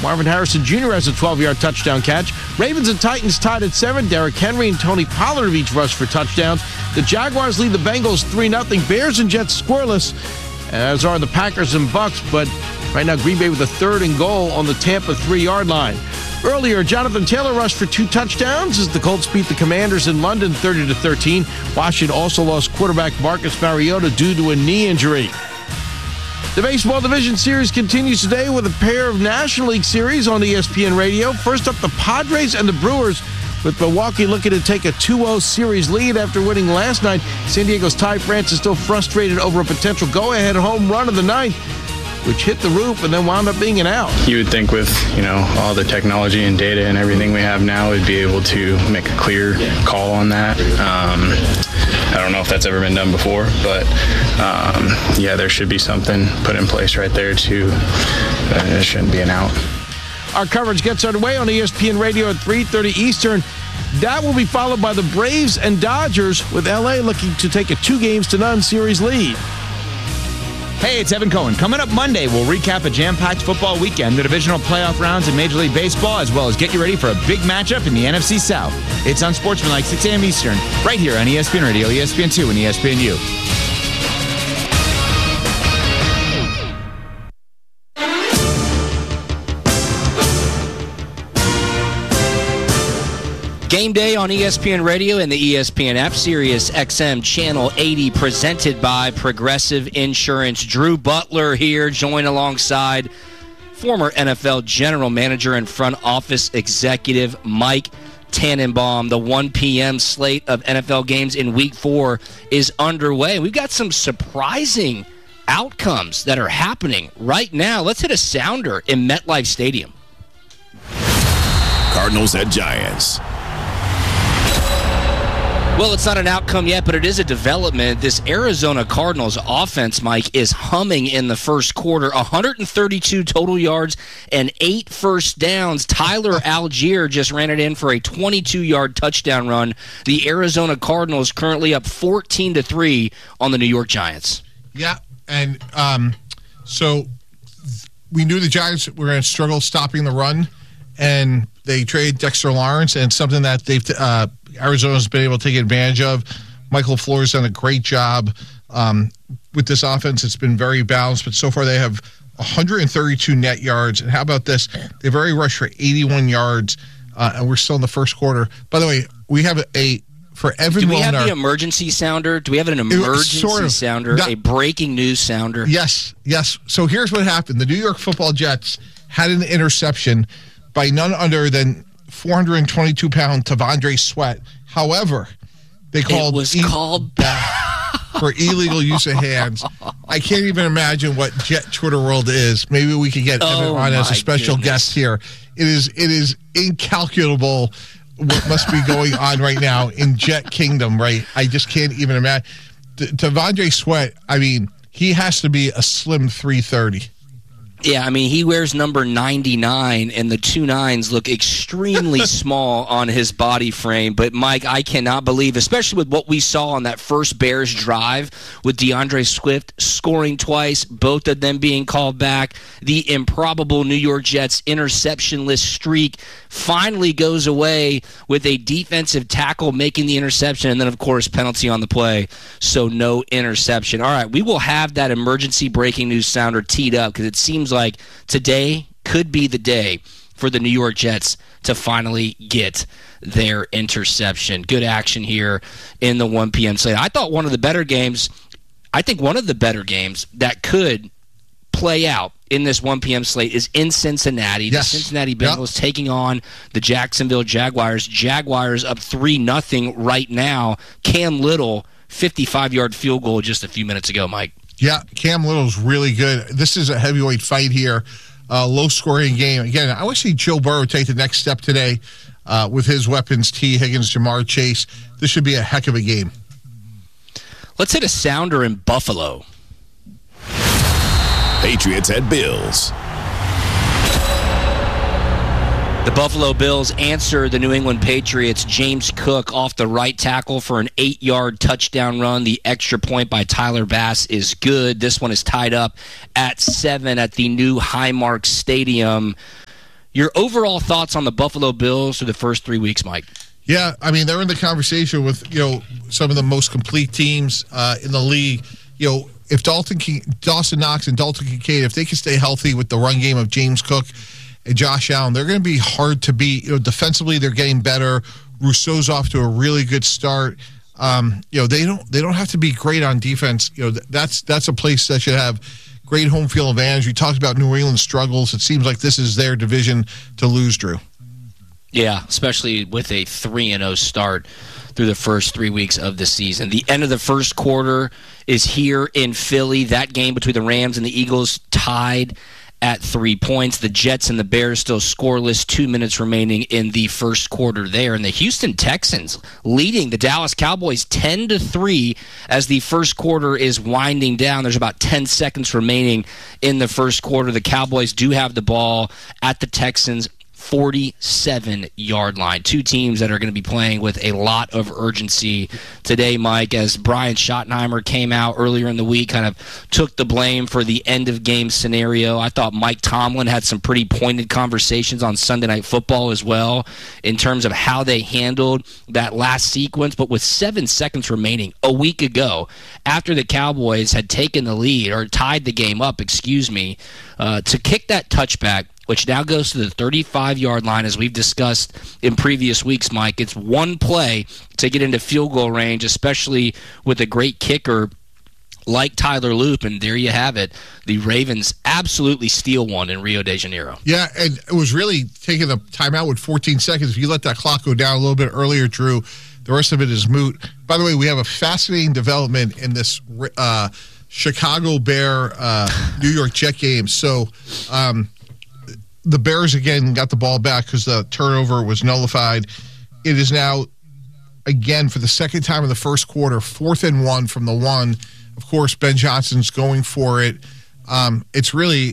Marvin Harrison Jr. has a 12-yard touchdown catch. Ravens and Titans tied at 7. Derrick Henry and Tony Pollard have each rushed for touchdowns. The Jaguars lead the Bengals 3-0. Bears and Jets scoreless, as are the Packers and Bucks. But right now, Green Bay with a 3rd and goal on the Tampa 3-yard line. Earlier, Jonathan Taylor rushed for 2 touchdowns as the Colts beat the Commanders in London 30-13. Washington also lost quarterback Marcus Mariota due to a knee injury. The Baseball Division Series continues today with a pair of National League Series on ESPN Radio. First up, the Padres and the Brewers, with Milwaukee looking to take a 2-0 series lead after winning last night. San Diego's Ty France is still frustrated over a potential go-ahead home run of the ninth, which hit the roof and then wound up being an out. You would think with, all the technology and data and everything we have now, we'd be able to make a clear call on that. I don't know if that's ever been done before, but there should be something put in place right there it shouldn't be an out. Our coverage gets underway on ESPN Radio at 3:30 Eastern. That will be followed by the Braves and Dodgers, with LA looking to take a 2-0 series lead. Hey, it's Evan Cohen. Coming up Monday, we'll recap a jam-packed football weekend, the divisional playoff rounds in Major League Baseball, as well as get you ready for a big matchup in the NFC South. It's Unsportsmanlike, 6 a.m. Eastern, right here on ESPN Radio, ESPN2, and ESPNU. Game day on ESPN Radio and the ESPN app, Sirius XM Channel 80, presented by Progressive Insurance. Drew Butler here, joined alongside former NFL General Manager and Front Office Executive Mike Tannenbaum. The 1 p.m. slate of NFL games in Week 4 is underway. We've got some surprising outcomes that are happening right now. Let's hit a sounder in MetLife Stadium. Cardinals at Giants. Well, it's not an outcome yet, but it is a development. This Arizona Cardinals offense, Mike, is humming in the first quarter. 132 total yards and 8 first downs. Tyler Algier just ran it in for a 22-yard touchdown run. The Arizona Cardinals currently up 14-3 on the New York Giants. Yeah, and so we knew the Giants were going to struggle stopping the run, and they traded Dexter Lawrence, and something that Arizona's been able to take advantage of. Michael Flores done a great job with this offense. It's been very balanced, but so far they have 132 net yards. And how about this? They've already rushed for 81 yards, and we're still in the first quarter. By the way, we have for Evan Do we Wilner, have the emergency sounder? Do we have an emergency sounder, a breaking news sounder? Yes. So here's what happened. The New York Football Jets had an interception by none other than 422-pound T'Vondre Sweat. However, they called for illegal use of hands. I can't even imagine what Jet Twitter world is. Maybe we could get Evan on as a special guest here. It is incalculable what must be going on right now in Jet Kingdom, right? I just can't even imagine. T'Vondre Sweat, I mean, he has to be a slim 330. Yeah, I mean, he wears number 99, and the 2 9s look extremely small on his body frame. But, Mike, I cannot believe, especially with what we saw on that first Bears drive with DeAndre Swift scoring twice, both of them being called back, the improbable New York Jets interception-less streak finally goes away with a defensive tackle making the interception, and then, of course, penalty on the play, so no interception. All right, we will have that emergency breaking news sounder teed up because it seems like today could be the day for the New York Jets to finally get their interception. Good action here in the 1 p.m. slate. I think one of the better games that could play out in this 1 p.m. slate is in Cincinnati. Yes. The Cincinnati Bengals taking on the Jacksonville Jaguars. Jaguars up 3-0 right now. Cam Little, 55-yard field goal just a few minutes ago, Mike. Yeah, Cam Little's really good. This is a heavyweight fight here. Low-scoring game. Again, I want to see Joe Burrow take the next step today with his weapons, T. Higgins, Jamar Chase. This should be a heck of a game. Let's hit a sounder in Buffalo. Patriots at Bills. The Buffalo Bills answer the New England Patriots. James Cook off the right tackle for an 8-yard touchdown run. The extra point by Tyler Bass is good. This one is tied up at 7 at the new Highmark Stadium. Your overall thoughts on the Buffalo Bills through the first 3 weeks, Mike? Yeah, I mean, they're in the conversation with, some of the most complete teams in the league. If Dawson Knox and Dalton Kincaid, if they can stay healthy with the run game of James Cook and Josh Allen, they're going to be hard to beat. Defensively, they're getting better. Rousseau's off to a really good start. They don't have to be great on defense. That's a place that should have great home field advantage. We talked about New England's struggles. It seems like this is their division to lose, Drew. Yeah, especially with a 3-0 start through the first 3 weeks of the season. The end of the first quarter is here in Philly. That game between the Rams and the Eagles tied at 3 points. The Jets and the Bears still scoreless. 2 minutes remaining in the first quarter there. And the Houston Texans leading the Dallas Cowboys 10-3 as the first quarter is winding down. There's about 10 seconds remaining in the first quarter. The Cowboys do have the ball at the Texans' 47-yard line. Two teams that are going to be playing with a lot of urgency today, Mike, as Brian Schottenheimer came out earlier in the week, kind of took the blame for the end-of-game scenario. I thought Mike Tomlin had some pretty pointed conversations on Sunday Night Football as well in terms of how they handled that last sequence. But with 7 seconds remaining a week ago, after the Cowboys had taken the lead, or tied the game up, to kick that touchback, which now goes to the 35-yard line, as we've discussed in previous weeks, Mike. It's one play to get into field goal range, especially with a great kicker like Tyler Loop, and there you have it. The Ravens absolutely steal one in Rio de Janeiro. Yeah, and it was really taking a timeout with 14 seconds. If you let that clock go down a little bit earlier, Drew, the rest of it is moot. By the way, we have a fascinating development in this Chicago Bear New York Jet game. So, the Bears, again, got the ball back because the turnover was nullified. It is now, again, for the second time in the first quarter, 4th and 1 from the 1. Of course, Ben Johnson's going for it. It's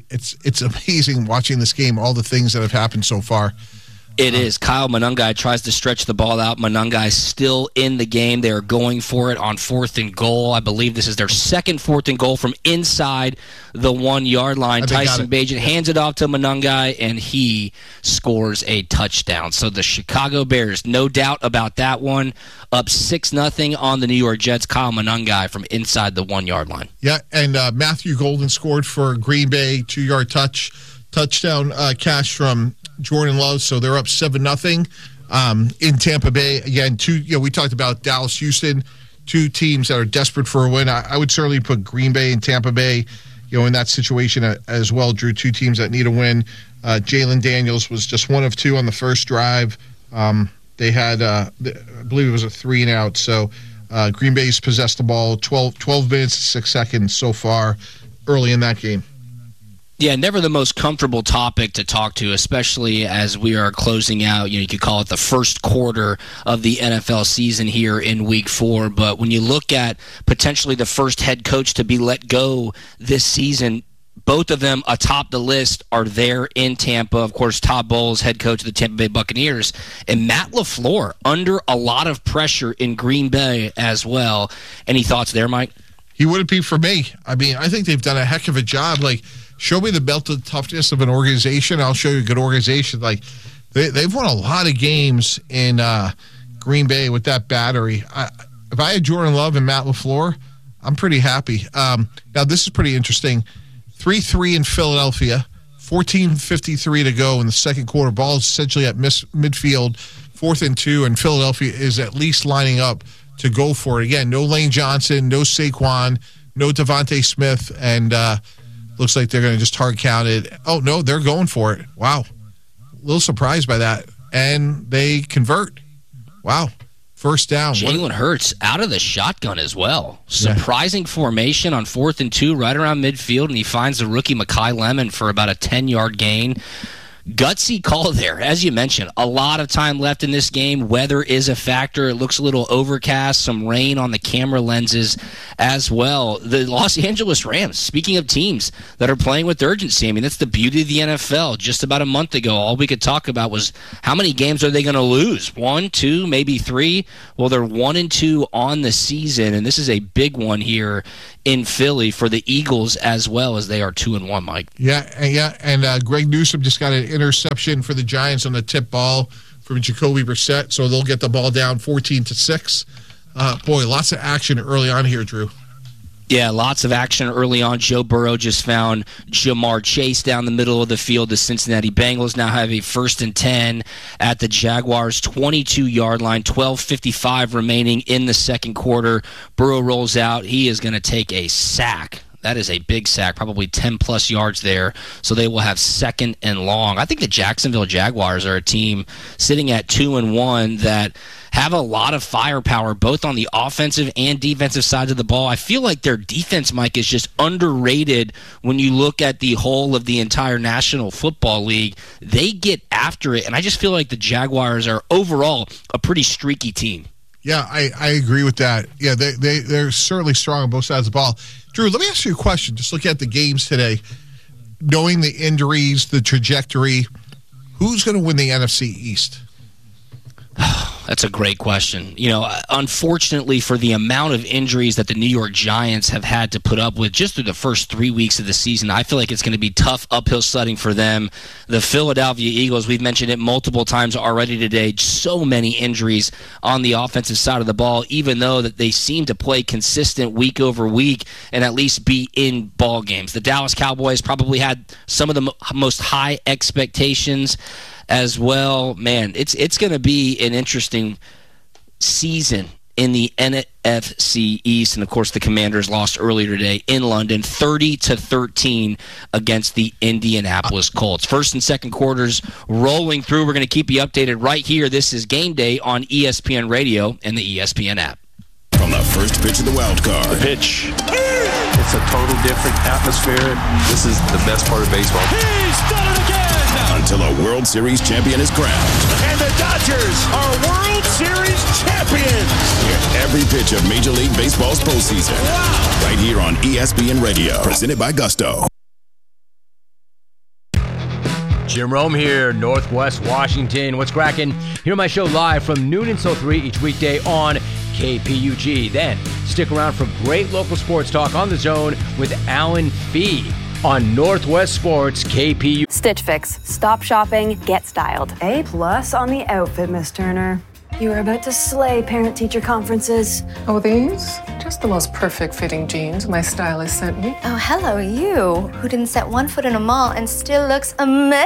amazing watching this game, all the things that have happened so far. It is. Kyle Monangai tries to stretch the ball out. Monangai still in the game. They are going for it on 4th and goal. I believe this is their second 4th and goal from inside the 1-yard line. Tyson Bagent hands it off to Monangai, and he scores a touchdown. So the Chicago Bears, no doubt about that one, up 6-0 on the New York Jets. Kyle Monangai from inside the 1-yard line. Yeah, and Matthew Golden scored for Green Bay, 2-yard touchdown catch from Jordan Love, so they're up 7-0 in Tampa Bay. Again, we talked about Dallas, Houston, two teams that are desperate for a win. I would certainly put Green Bay and Tampa Bay, in that situation as well, Drew. Two teams that need a win. Jalen Daniels was just 1 of 2 on the first drive. They had, I believe it was a 3-and-out. So Green Bay's possessed the ball 12 minutes, 6 seconds so far early in that game. Yeah, never the most comfortable topic to talk to, especially as we are closing out, you could call it the first quarter of the NFL season here in Week 4. But when you look at potentially the first head coach to be let go this season, both of them atop the list are there in Tampa. Of course, Todd Bowles, head coach of the Tampa Bay Buccaneers, and Matt LaFleur under a lot of pressure in Green Bay as well. Any thoughts there, Mike? He wouldn't be for me. I mean, I think they've done a heck of a job. Show me the belt of toughness of an organization, I'll show you a good organization. They've won a lot of games in Green Bay with that battery. If I had Jordan Love and Matt LaFleur, I'm pretty happy. Now, this is pretty interesting. 3-3 in Philadelphia, 14:53 to go in the second quarter. Ball is essentially at midfield, 4th and 2, and Philadelphia is at least lining up to go for it. Again, no Lane Johnson, no Saquon, no Devontae Smith, and looks like they're going to just hard count it. Oh, no, they're going for it. Wow. A little surprised by that. And they convert. Wow. First down. Jalen Hurts out of the shotgun as well. Surprising formation on 4th and 2 right around midfield, and he finds the rookie Mekhi Lemon for about a 10-yard gain. Gutsy call there. As you mentioned, a lot of time left in this game. Weather is a factor. It looks a little overcast. Some rain on the camera lenses as well. The Los Angeles Rams, speaking of teams that are playing with urgency, I mean, that's the beauty of the NFL. Just about a month ago, all we could talk about was how many games are they going to lose? 1, 2, maybe 3? Well, they're 1-2 on the season, and this is a big one here in Philly for the Eagles as well, as they are 2-1, Mike. Yeah, and Greg Newsome just got an interception for the Giants on the tip ball from Jacoby Brissett, so they'll get the ball down 14-6. Boy, lots of action early on here, Drew. Yeah, lots of action early on. Joe Burrow just found Jamar Chase down the middle of the field. The Cincinnati Bengals now have a 1st and 10 at the Jaguars' 22-yard line, 12:55 remaining in the second quarter. Burrow rolls out. He is going to take a sack. That is a big sack, probably 10-plus yards there. So they will have 2nd and long. I think the Jacksonville Jaguars are a team sitting at 2-1 that have a lot of firepower, both on the offensive and defensive sides of the ball. I feel like their defense, Mike, is just underrated when you look at the whole of the entire National Football League. They get after it, and I just feel like the Jaguars are overall a pretty streaky team. Yeah, I agree with that. Yeah, they're certainly strong on both sides of the ball. Drew, let me ask you a question. Just looking at the games today, knowing the injuries, the trajectory, who's going to win the NFC East? That's a great question. You know, unfortunately for the amount of injuries that the New York Giants have had to put up with just through the first 3 weeks of the season, I feel like it's going to be tough uphill sledding for them. The Philadelphia Eagles, we've mentioned it multiple times already today, so many injuries on the offensive side of the ball, even though that they seem to play consistent week over week and at least be in ball games. The Dallas Cowboys probably had some of the most high expectations as well. Man, it's going to be an interesting season in the NFC East. And, of course, the Commanders lost earlier today in London, 30-13 against the Indianapolis Colts. First and second quarters rolling through. We're going to keep you updated right here. This is Game Day on ESPN Radio and the ESPN app. From the first pitch of the wild card. The pitch. It's a total different atmosphere. This is the best part of baseball. He's done it again! Until a World Series champion is crowned. And the Dodgers are World Series champions! Hear every pitch of Major League Baseball's postseason. Wow! Right here on ESPN Radio. Presented by Gusto. Jim Rome here, Northwest Washington. What's cracking? Hear my show live from noon until 3 each weekday on KPUG. Then stick around for great local sports talk on The Zone with Alan Fee on Northwest Sports KPU. Stitch Fix. Stop shopping, get styled. A+ on the outfit, Miss Turner. You are about to slay parent-teacher conferences. Oh, these? Just the most perfect fitting jeans my stylist sent me. Oh, hello, you, who didn't set one foot in a mall and still looks amazing.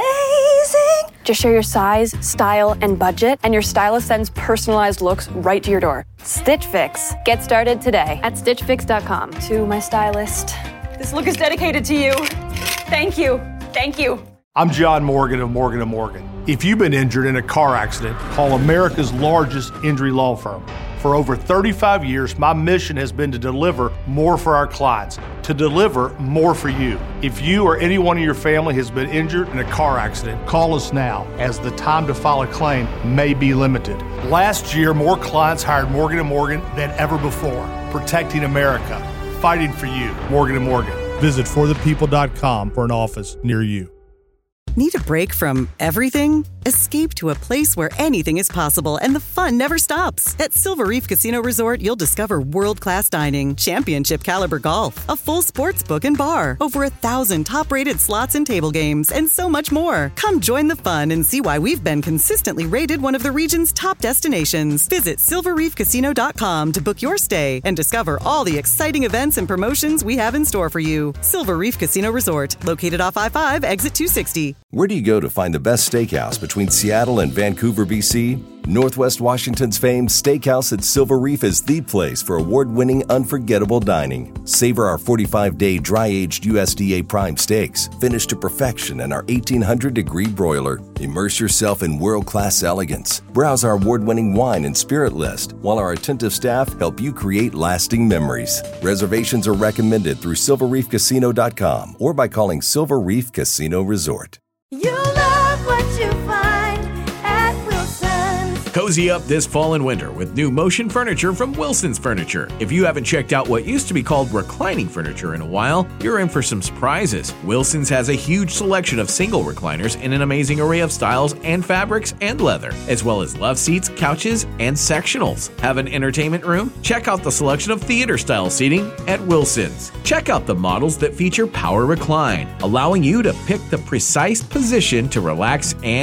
Just share your size, style, and budget, and your stylist sends personalized looks right to your door. Stitch Fix. Get started today at StitchFix.com. To my stylist, this look is dedicated to you. Thank you. Thank you. I'm John Morgan of Morgan & Morgan. If you've been injured in a car accident, call America's largest injury law firm. For over 35 years, my mission has been to deliver more for our clients, to deliver more for you. If you or anyone in your family has been injured in a car accident, call us now, as the time to file a claim may be limited. Last year, more clients hired Morgan & Morgan than ever before, protecting America, fighting for you. Morgan & Morgan. Visit forthepeople.com for an office near you. Need a break from everything? Escape to a place where anything is possible and the fun never stops. At Silver Reef Casino Resort, you'll discover world-class dining, championship caliber golf, a full sports book and bar, over 1,000 top-rated slots and table games, and so much more. Come join the fun and see why we've been consistently rated one of the region's top destinations. Visit silverreefcasino.com to book your stay and discover all the exciting events and promotions we have in store for you. Silver Reef Casino Resort, located off I-5, exit 260. Where do you go to find the best steakhouse between Seattle and Vancouver, BC? Northwest Washington's famed Steakhouse at Silver Reef is the place for award-winning, unforgettable dining. Savor our 45-day dry-aged USDA prime steaks, finished to perfection in our 1,800-degree broiler. Immerse yourself in world-class elegance. Browse our award-winning wine and spirit list, while our attentive staff help you create lasting memories. Reservations are recommended through silverreefcasino.com or by calling Silver Reef Casino Resort. You love what you find at Wilson's. Cozy up this fall and winter with new motion furniture from Wilson's Furniture. If you haven't checked out what used to be called reclining furniture in a while, you're in for some surprises. Wilson's has a huge selection of single recliners in an amazing array of styles and fabrics and leather, as well as love seats, couches, and sectionals. Have an entertainment room? Check out the selection of theater-style seating at Wilson's. Check out the models that feature power recline, allowing you to pick the precise position to relax and